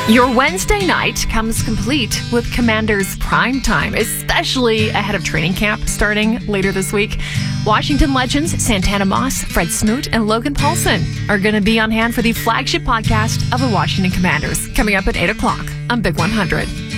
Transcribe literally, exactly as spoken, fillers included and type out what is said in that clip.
Your Wednesday night comes complete with Commanders prime time, especially ahead of training camp starting later this week. Washington legends Santana Moss, Fred Smoot, and Logan Paulson are going to be on hand for the flagship podcast of the Washington Commanders, coming up at eight o'clock on Big one hundred.